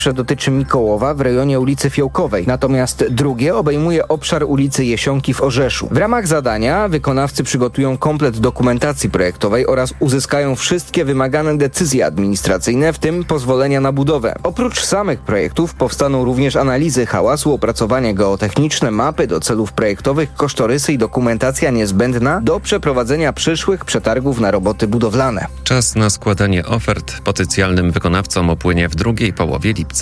Pierwsze dotyczy Mikołowa w rejonie ulicy Fiołkowej, natomiast drugie obejmuje obszar ulicy Jesionki w Orzeszu. W ramach zadania wykonawcy przygotują komplet dokumentacji projektowej oraz uzyskają wszystkie wymagane decyzje administracyjne, w tym pozwolenia na budowę. Oprócz samych projektów powstaną również analizy hałasu, opracowanie geotechniczne, mapy do celów projektowych, kosztorysy i dokumentacja niezbędna do przeprowadzenia przyszłych przetargów na roboty budowlane. Czas na składanie ofert potencjalnym wykonawcom upłynie w drugiej połowie lipca.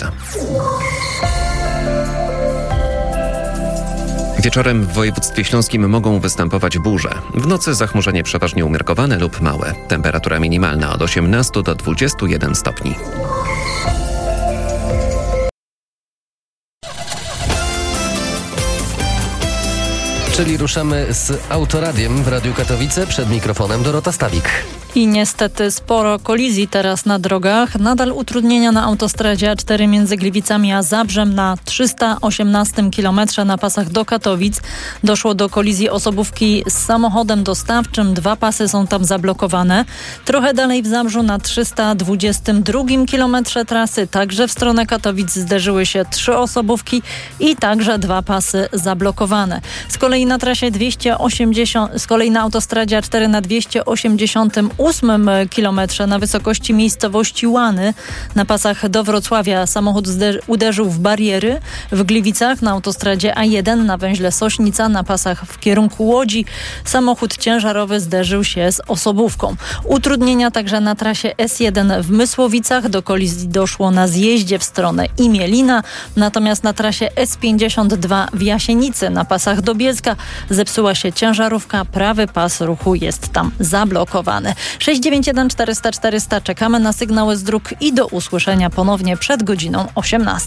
Wieczorem w województwie śląskim mogą występować burze. W nocy zachmurzenie przeważnie umiarkowane lub małe. Temperatura minimalna od 18 do 21 stopni. Czyli ruszamy z Autoradiem w Radiu Katowice. Przed mikrofonem Dorota Stawik. I niestety sporo kolizji teraz na drogach. Nadal utrudnienia na autostradzie A4 między Gliwicami a Zabrzem na 318 km na pasach do Katowic. Doszło do kolizji osobówki z samochodem dostawczym. 2 pasy są tam zablokowane. Trochę dalej w Zabrzu na 322 km trasy, także w stronę Katowic zderzyły się 3 osobówki i także 2 pasy zablokowane. Z kolei na trasie 280, na autostradzie A4 na 288 kilometrze na wysokości miejscowości Łany na pasach do Wrocławia samochód uderzył w bariery. W Gliwicach na autostradzie A1 na węźle Sośnica na pasach w kierunku Łodzi samochód ciężarowy zderzył się z osobówką. Utrudnienia także na trasie S1 w Mysłowicach. Do kolizji doszło na zjeździe w stronę Imielina. Natomiast na trasie S52 w Jasienicy na pasach do Bielska zepsuła się ciężarówka. Prawy pas ruchu jest tam zablokowany. 691 400 400. Czekamy na sygnały z dróg i do usłyszenia ponownie przed godziną 18.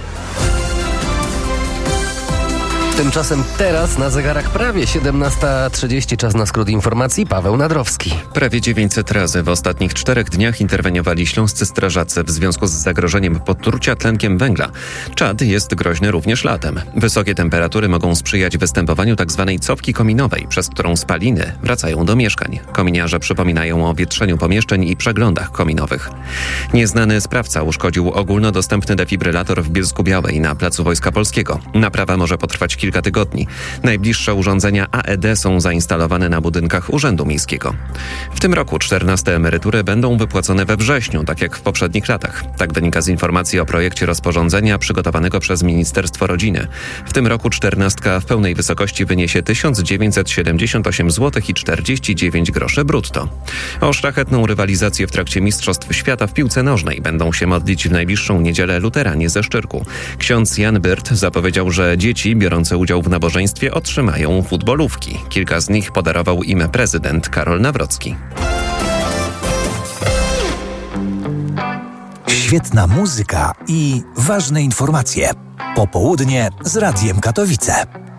Tymczasem teraz na zegarach prawie 17:30. Czas na skrót informacji. Paweł Nadrowski. Prawie 900 razy w ostatnich 4 dniach interweniowali śląscy strażacy w związku z zagrożeniem potrucia tlenkiem węgla. Czad jest groźny również latem. Wysokie temperatury mogą sprzyjać występowaniu tzw. cofki kominowej, przez którą spaliny wracają do mieszkań. Kominiarze przypominają o wietrzeniu pomieszczeń i przeglądach kominowych. Nieznany sprawca uszkodził ogólnodostępny defibrylator w Bielsku-Białej na placu Wojska Polskiego. Naprawa może potrwać kilka tygodni. Najbliższe urządzenia AED są zainstalowane na budynkach Urzędu Miejskiego. W tym roku 14 emerytury będą wypłacone we wrześniu, tak jak w poprzednich latach. Tak wynika z informacji o projekcie rozporządzenia przygotowanego przez Ministerstwo Rodziny. W tym roku 14 w pełnej wysokości wyniesie 1978 zł i 49 groszy brutto. O szlachetną rywalizację w trakcie Mistrzostw Świata w piłce nożnej będą się modlić w najbliższą niedzielę luteranie ze Szczyrku. Ksiądz Jan Byrt zapowiedział, że dzieci biorące udział w nabożeństwie otrzymają futbolówki. Kilka z nich podarował im prezydent Karol Nawrocki. Świetna muzyka i ważne informacje. Popołudnie z Radiem Katowice.